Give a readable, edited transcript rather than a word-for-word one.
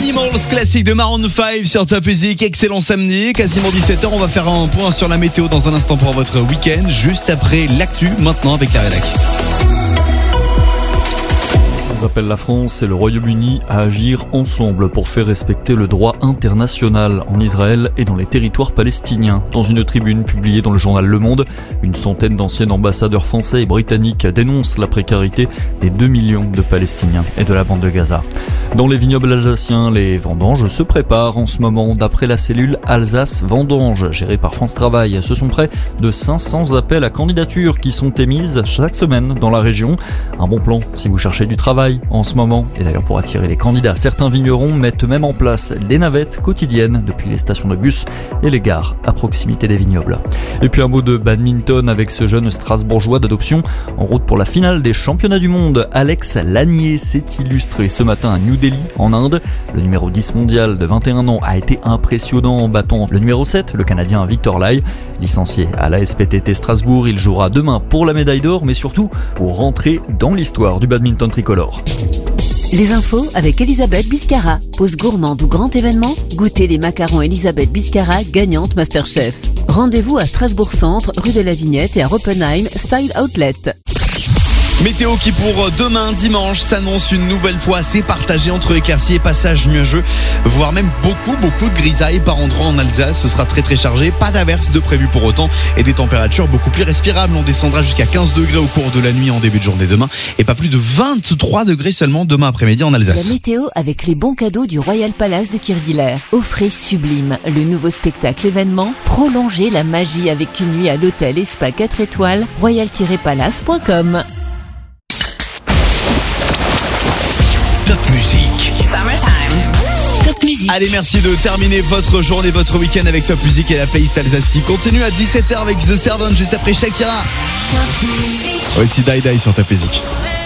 Animals, classique de Maroon 5 sur Top Music. Excellent samedi, quasiment 17h. On va faire un point sur la météo dans un instant pour votre week-end. Juste après l'actu, maintenant avec la rédac. Ils appellent la France et le Royaume-Uni à agir ensemble pour faire respecter le droit international en Israël et dans les territoires palestiniens. Dans une tribune publiée dans le journal Le Monde, une centaine d'anciens ambassadeurs français et britanniques dénoncent la précarité des 2 millions de Palestiniens et de la bande de Gaza. Dans les vignobles alsaciens, les vendanges se préparent en ce moment. D'après la cellule Alsace Vendanges, gérée par France Travail, ce sont près de 500 appels à candidature qui sont émises chaque semaine dans la région. Un bon plan si vous cherchez du travail en ce moment. Et d'ailleurs, pour attirer les candidats, certains vignerons mettent même en place des navettes quotidiennes depuis les stations de bus et les gares à proximité des vignobles. Et puis un mot de badminton avec ce jeune Strasbourgeois d'adoption en route pour la finale des championnats du monde. Alex Lanier s'est illustré ce matin à New Delhi en Inde. Le numéro 10 mondial de 21 ans a été impressionnant en battant le numéro 7, le Canadien Victor Lai. Licencié à la SPTT Strasbourg, il jouera demain pour la médaille d'or, mais surtout pour rentrer dans l'histoire du badminton tricolore. Les infos avec Elisabeth Biscara. Pause gourmande ou grand événement, goûtez les macarons Elisabeth Biscara, gagnante Masterchef. Rendez-vous à Strasbourg Centre, rue de la Vignette et à Oppenheim, Style Outlet. Météo qui pour demain dimanche s'annonce une nouvelle fois assez partagée entre éclaircies et passages nuageux, voire même beaucoup de grisailles par endroits en Alsace. Ce sera très chargé, pas d'averses de prévues pour autant et des températures beaucoup plus respirables. On descendra jusqu'à 15 degrés au cours de la nuit en début de journée demain et pas plus de 23 degrés seulement demain après-midi en Alsace. La météo avec les bons cadeaux du Royal Palace de Kirchwiller. Offrez Sublime, le nouveau spectacle événement. Prolongez la magie avec une nuit à l'hôtel et spa 4 étoiles, royal-palace.com. Top Music. Summertime. Top Music. Allez, merci de terminer votre journée, votre week-end avec Top Music et la playlist Alsace qui continue à 17h avec The Servant juste après Shakira. Voici Die Die sur Top Music.